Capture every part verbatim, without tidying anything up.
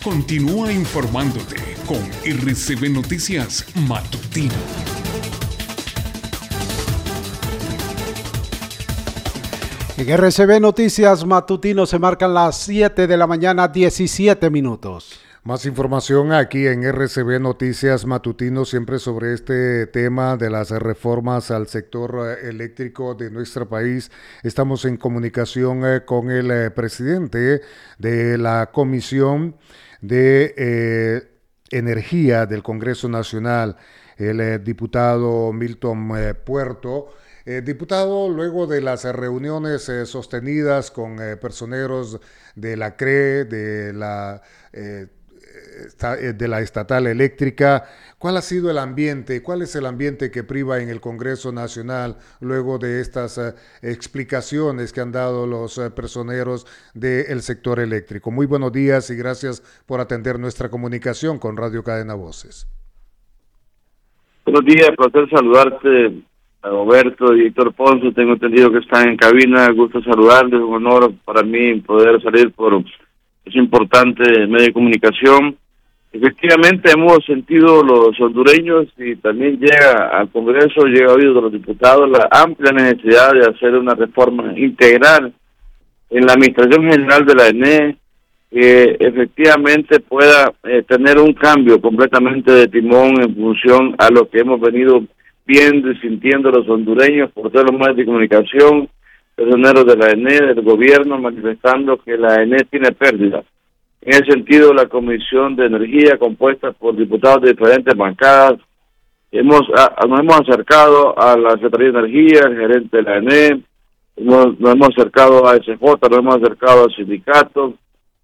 Continúa informándote con R C B Noticias Matutino. En R C B Noticias Matutino se marcan las siete de la mañana, diecisiete minutos. Más información aquí en R C B Noticias Matutino, siempre sobre este tema de las reformas al sector eléctrico de nuestro país. Estamos en comunicación con el presidente de la Comisión de eh, Energía del Congreso Nacional, el eh, diputado Milton eh, Puerto. Eh, diputado, luego de las reuniones eh, sostenidas con eh, personeros de la C R E, de la, eh, esta, de la Estatal Eléctrica, ¿cuál ha sido el ambiente? ¿Cuál es el ambiente que priva en el Congreso Nacional luego de estas eh, explicaciones que han dado los eh, personeros del sector eléctrico? Muy buenos días y gracias por atender nuestra comunicación con Radio Cadena Voces. Buenos días, placer saludarte. Roberto y Víctor Ponce, tengo entendido que están en cabina, gusto saludarles, un honor para mí poder salir por ese importante medio de comunicación. Efectivamente hemos sentido los hondureños y también llega al Congreso, llega a oídos de los diputados la amplia necesidad de hacer una reforma integral en la Administración General de la E N E que efectivamente pueda eh, tener un cambio completamente de timón en función a lo que hemos venido viendo y sintiendo los hondureños por todos los medios de comunicación, personeros de la E N E, del gobierno, manifestando que la E N E tiene pérdidas. En ese sentido, la Comisión de Energía, compuesta por diputados de diferentes bancadas, hemos a, nos hemos acercado a la Secretaría de Energía, el gerente de la E N E, hemos, nos hemos acercado a S J, nos hemos acercado al sindicato,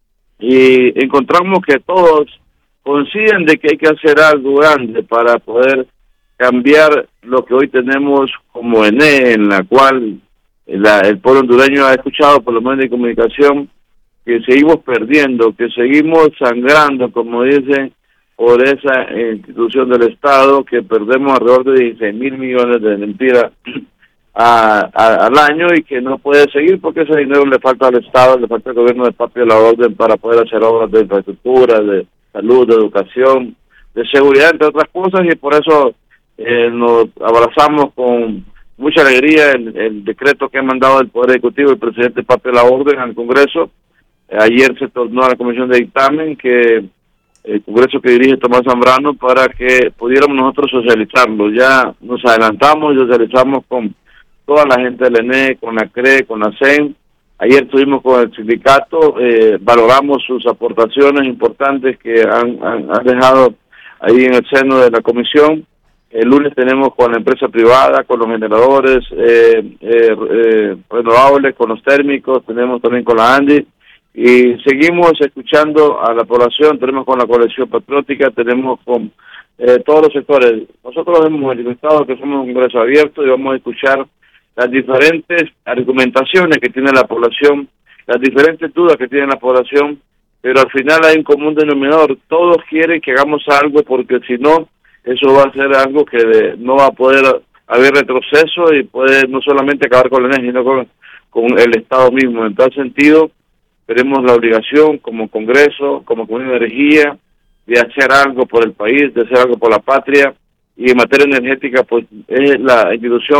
y encontramos que todos coinciden de que hay que hacer algo grande para poder cambiar lo que hoy tenemos como E N E, en la cual la, el pueblo hondureño ha escuchado por los medios de comunicación que seguimos perdiendo, que seguimos sangrando, como dicen, por esa institución del Estado, que perdemos alrededor de dieciséis mil millones de mentiras a, a, al año y que no puede seguir porque ese dinero le falta al Estado, le falta al gobierno de patria la orden para poder hacer obras de infraestructura, de salud, de educación, de seguridad, entre otras cosas, y por eso Eh, nos abrazamos con mucha alegría el, el decreto que ha mandado el Poder Ejecutivo y el presidente Patria la Orden al Congreso. Eh, ayer se tornó a la Comisión de Dictamen, que el Congreso que dirige Tomás Zambrano, para que pudiéramos nosotros socializarlo. Ya nos adelantamos y socializamos con toda la gente del E N E, con la C R E, con la C E N. Ayer estuvimos con el sindicato, eh, valoramos sus aportaciones importantes que han, han, han dejado ahí en el seno de la Comisión. El lunes tenemos con la empresa privada, con los generadores eh, eh, eh, renovables, con los térmicos, tenemos también con la ANDI, y seguimos escuchando a la población, tenemos con la coalición patriótica, tenemos con eh, todos los sectores. Nosotros hemos manifestado que somos un Congreso abierto y vamos a escuchar las diferentes argumentaciones que tiene la población, las diferentes dudas que tiene la población, pero al final hay un común denominador. Todos quieren que hagamos algo, porque si no, eso va a ser algo que de, no va a poder haber retroceso y puede no solamente acabar con la energía, sino con, con el Estado mismo. En tal sentido, tenemos la obligación como Congreso, como Comisión de Energía, de hacer algo por el país, de hacer algo por la patria, y en materia energética, pues es la institución